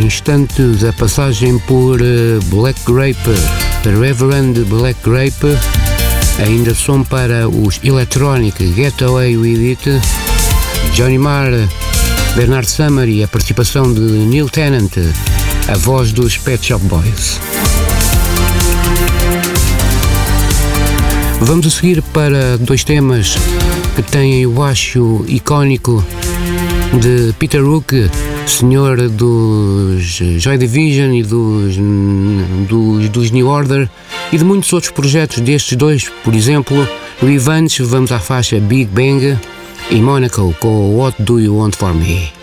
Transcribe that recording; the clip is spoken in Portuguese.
instante da passagem por Black Grape, Reverend Black Grape, ainda som para os Electronic Get Away With It, Johnny Marr, Bernard Summer e a participação de Neil Tennant, a voz dos Pet Shop Boys. Vamos a seguir para dois temas que têm o baixo icónico de Peter Hook, senhor dos Joy Division e dos New Order e de muitos outros projetos destes dois, por exemplo, no Evans vamos à faixa Big Bang e Monaco com What Do You Want For Me?